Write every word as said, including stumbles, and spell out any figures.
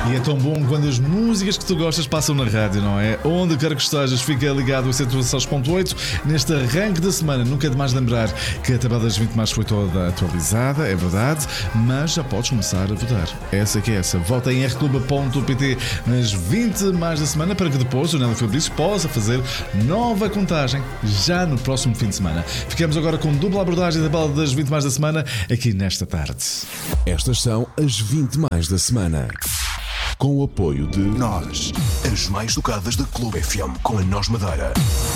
E é tão bom quando as músicas que tu gostas passam na rádio, não é? Onde quer que estejas, fica ligado a cento e seis ponto oito neste arranque da semana. Nunca é demais lembrar que a tabela das vinte mais foi toda atualizada, é verdade, mas já podes começar a votar. Essa que é essa. Vota em r clube ponto p t nas vinte mais da semana para que depois o Nélio Fabrício possa fazer nova contagem já no próximo fim de semana. Ficamos agora com dupla abordagem da tabela das vinte mais da semana aqui nesta tarde. Estas são as vinte mais da semana. Com o apoio de Nós, as mais tocadas da Clube F M com a Nós Madeira.